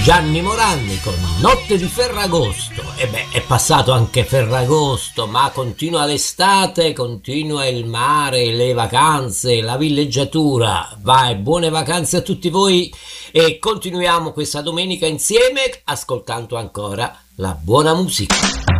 Gianni Morandi con Notte di Ferragosto. E beh, è passato anche Ferragosto, ma continua l'estate, continua il mare, le vacanze, la villeggiatura. Vai, buone vacanze a tutti voi e continuiamo questa domenica insieme ascoltando ancora la buona musica.